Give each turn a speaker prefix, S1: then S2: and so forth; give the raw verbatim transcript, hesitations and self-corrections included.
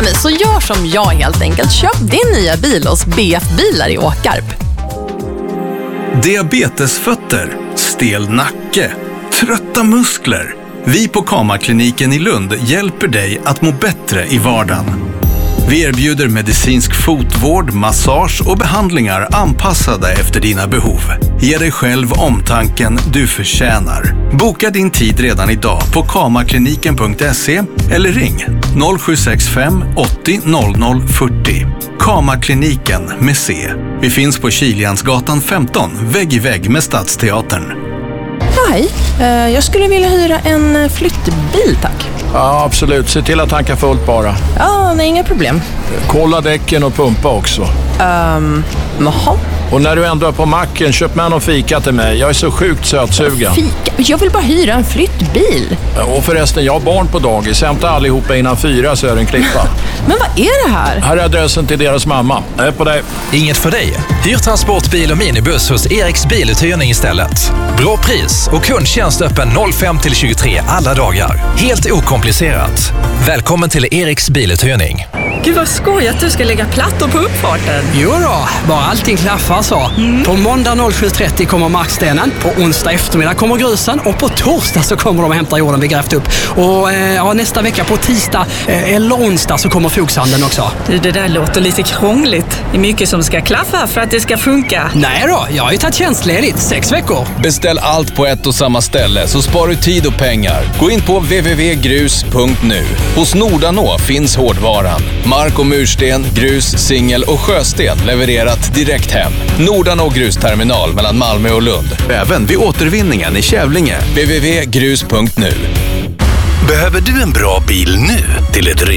S1: men så gör som jag helt enkelt. Köp din nya bil hos B F Bilar i Åkarp.
S2: Diabetesfötter, stel nacke, trötta muskler. Vi på Kama-kliniken i Lund hjälper dig att må bättre i vardagen. Vi erbjuder medicinsk fotvård, massage och behandlingar anpassade efter dina behov. Ge dig själv omtanken du förtjänar. Boka din tid redan idag på kamakliniken punkt se eller ring noll sju sex fem åttio noll noll fyrtio. Kama-kliniken med C. Vi finns på Kiliansgatan femton, vägg i vägg med Stadsteatern.
S1: Hej, jag skulle vilja hyra en flyttbil, tack.
S3: Ja, absolut. Se till att tanka fullt bara.
S1: Ja, nej, inga problem.
S3: Kolla däcken och pumpa också.
S1: Ehm, um, jaha.
S3: Och när du ändå är på macken, köp med någon fika till mig. Jag är så sjukt sötsugen.
S1: Fika? Jag vill bara hyra en flyttbil.
S3: Och förresten, jag har barn på dagis. Hämta allihopa innan fyra så är det en klippa.
S1: Men vad är det här?
S3: Här är adressen till deras mamma. Jag är på dig.
S4: Inget för dig. Hyr transportbil och minibuss hos Eriks biluthyrning istället. Bra pris och kundtjänst öppen fem till tjugotre alla dagar. Helt okomplicerat. Välkommen till Eriks biluthyrning.
S5: Gud vad skoj att du ska lägga plattor på uppfarten.
S6: Jo då, bara allting klaffar så. Mm. På måndag sju trettio kommer markstenen, på onsdag eftermiddag kommer grusen och på torsdag så kommer de att hämta jorden vi grävt upp. Och eh, ja, nästa vecka på tisdag eh, eller onsdag så kommer fogsanden också.
S5: Du, det där låter lite krångligt. Det är mycket som ska klaffa för att det ska funka.
S6: Nej då, jag har ju tagit tjänstledigt, sex veckor.
S7: Beställ allt på ett och samma ställe så sparar du tid och pengar. Gå in på w w w punkt grus punkt nu. Hos Nordanå finns hårdvaran. Mark- och mursten, grus, singel och sjösten levererat direkt hem. Nordanå grusterminal mellan Malmö och Lund.
S2: Även vid återvinningen i Kävlinge.
S7: w w w punkt grus punkt nu.
S2: Behöver du en bra bil nu till ett rim?